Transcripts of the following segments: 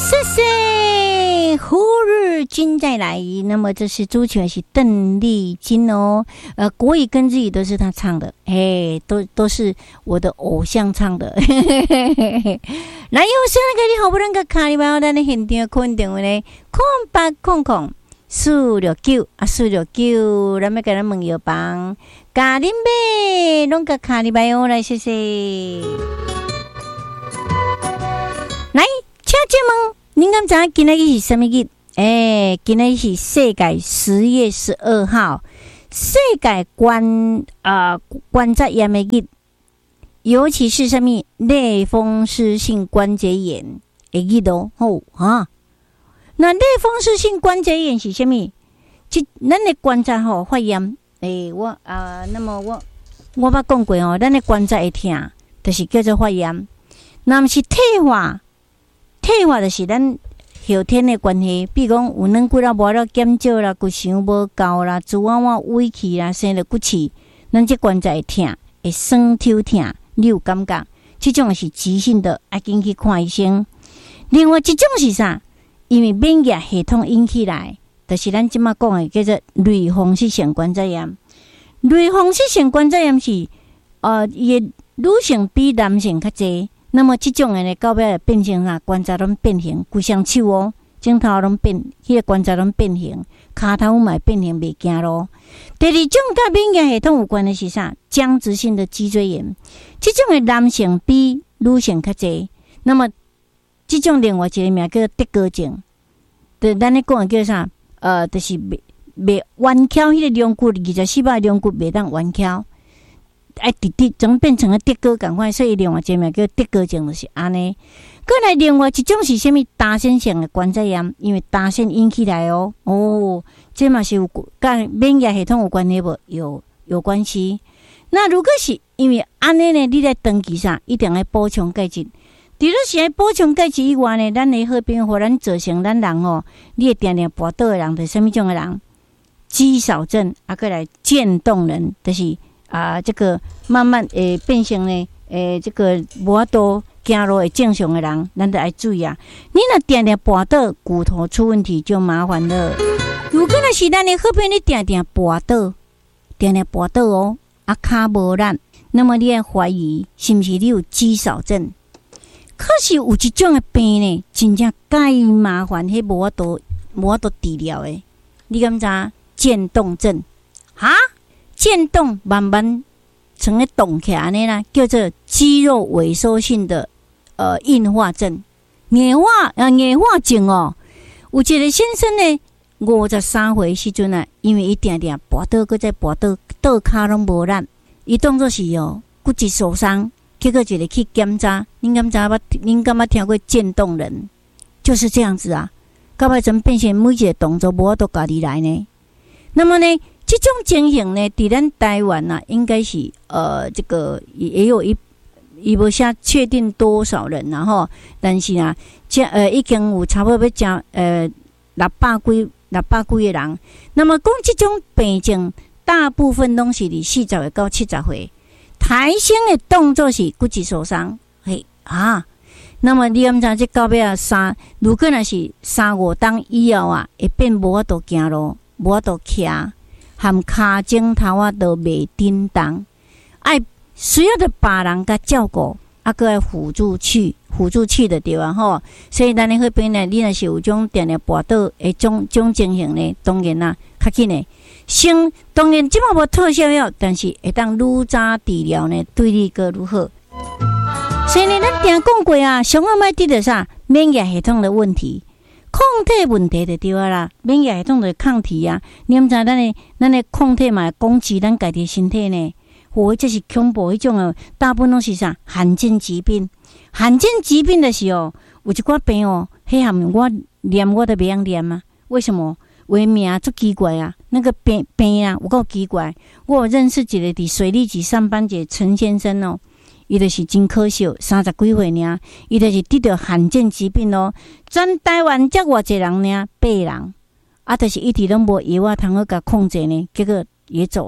谢谢胡日君再来。那么这是主曲是邓丽君哦，国语跟日语都是他唱的，都是我的偶像唱的。来，又是那个你好不容易卡里巴咱的现场空电话呢，0800-469-469，咱们给咱问药房，家人呗，拢个卡里巴哦，来谢谢。来，请问您敢知今仔日是什么日？今仔日是世界10月12号，世界关节炎的日，尤其是什么类风湿性关节炎的日哦。那类风湿性关节炎是什么？即咱的关节发炎。那么我捌讲过哦，咱的关节会痛，就是叫做发炎。那么是退化就是咱后天的关系，比如讲有软骨啦、无啦减少啦、骨相无够啦、脂肪哇萎去啦、生了骨刺，咱这关节会痛，会酸抽痛，你有感觉？这种是急性的，要紧去看医生。另外一种是啥？因为免疫系统引起来，就是咱即马讲的叫做类风湿性关节炎。类风湿性关节炎是伊的女性比男性较济。那么这种的呢，到尾会变成啥？关节拢变形，规双手哦，指头拢变，迄个关节拢变形，骹头嘛变形袂行咯。第二种甲免疫系统有关的是啥？僵直性的脊椎炎，这种的男性比女性较济。那么这种另外一个名叫做德哥症，就咱咧讲的叫啥？就是袂弯翘，迄个两骨24把两骨袂当弯翘。爱直直总变成了德哥赶快，所以另外一个名叫德哥症就是安尼。过来另外一种是什么？大腺性的关节炎，因为大腺引起来哦。这嘛是有跟免疫系统有关系无？有关系。那如果是因为安尼呢，你在登记上一定要补充钙质。除了是爱补充钙质以外呢，咱的好病互咱造成咱人你会定定跋倒的人，就是什么种的人？肌少症，过来渐冻人，就是这个慢慢变成呢，这个无法度走路的正常的人，咱都要注意啊！你若定定跋倒，骨头出问题就麻烦了。如果那是咱的好朋友，你定定跋倒哦，骹无力，那么你要怀疑是不是你有肌少症？可是有一种的病呢，真正介麻烦，迄无法度治疗的。你敢知渐冻症？渐冻慢慢成了冻起来安尼啦，叫做肌肉萎缩性的硬化症、硬化症哦。有一个先生呢，53岁时阵啊，因为伊定定跋倒，搁再跋倒，倒骹拢无力，伊当作是骨质受伤，结果一个去检查，您敢捌听过渐冻人？就是这样子啊，到尾怎变成每一个动作无法度家己来呢？那么呢？这种情形呢，在咱台湾啊，应该是这个也有伊无写确定多少人然后，但是啊，已经有差不多要讲600几个人。那么讲这种病症，大部分拢是伫40岁到70岁，抬升的动作是骨质受伤，那么你敢知这到尾如果若是3-5冬以后啊，会变无法度行路，无法度徛。含骹枕头啊都袂叮当，爱需要的别人甲照顾，搁爱辅助器的对啊吼。所以咱的好朋友呢，你若是有种定定跋倒的种情形呢，当然啦，较紧的。当然即马无特效药，但是会当愈早治疗呢，对你个愈好。所以呢，咱定讲过啊，上个卖得啥免疫系统的问题。抗体问题就对啊啦，免疫系统就抗体啊。你毋知咱的抗体嘛攻击咱家己身体呢？这是恐怖迄种哦，大部分拢是啥罕见疾病。罕见疾病的时候，有一寡病迄项我念我都袂晓念啊。为什么？为名足奇怪啊！那个病啊，有够奇怪。我有认识一个伫水利局上班一个陈先生哦。伊就是真可惜，30几岁尔，伊就是得到罕见疾病咯。全台湾才偌济人呢，8人，就是一直拢无药啊，通好甲控制呢，结果也走了。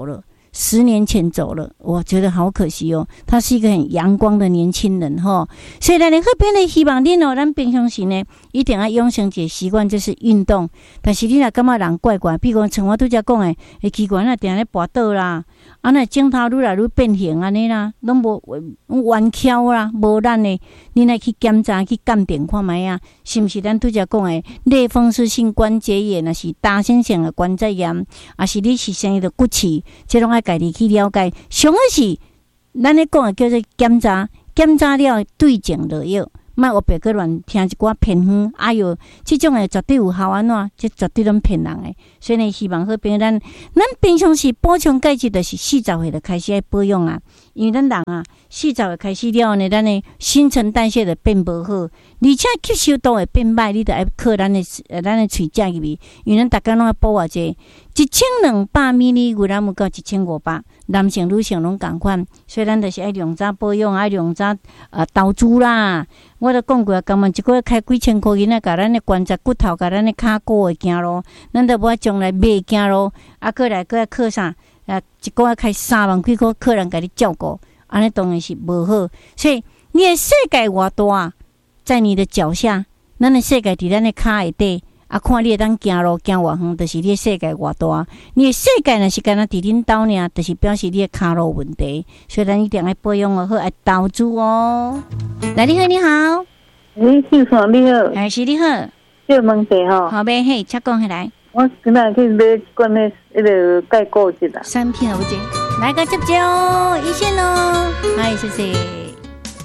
10年前走了，我觉得好可惜哦。他是一个很阳光的年轻人吼，所以咱的好朋友希望恁哦，咱平常时呢一定要养成一个习惯，就是运动。但是你若感觉人怪怪，比如讲像我拄则讲的，会奇怪那定咧跋倒啦，那镜头愈来愈变形安尼啦，拢无弯翘啦，无咱的，你来去检查去鉴定看卖啊，是毋是咱拄则讲的类风湿性关节炎，还是大性性的关节炎，还是你是生的骨刺，这拢爱家己去了解。上好是咱咧讲的叫做检查，检查了对症落药。莫学别个乱听一寡偏方，哎哟，这种诶绝对有效安怎？这绝对拢骗人诶。所以呢，希望好朋友咱平常时补充钙质，就是40岁就开始爱保养啊。因为咱人啊，40岁开始了呢，咱诶新陈代谢就变无好，而且吸收度会变歹，你着爱靠咱诶喙食入去。因为咱逐工拢爱补偌济，1200ml 牛奶木到1500，男性女性拢共款，所以咱就是爱量早保养，爱量早投资啦。我都讲过，根本一个月开几千块银仔，甲咱的关节骨头，甲咱的骹骨会行咯。咱都无将来袂行咯。过来靠啥？一个月开3万几块，客人甲你照顾，安尼当然是无好。所以你的世界偌大，在你的脚下，咱的世界伫咱的骹下底。看你会当行路行偌远，就是你的世界偌大。你的世界若是干那伫恁兜尔，就是表示你的骹路问题。所以咱一定要保养哦，好爱投资哦。来，你好，你好， 姓啥？你好， 是你好， 叫问题吼。 好呗，嘿，请讲起来。 我今仔去买一罐迄个钙固质啦。 3片好不？来个接哦，一线哦，嗨，谢谢。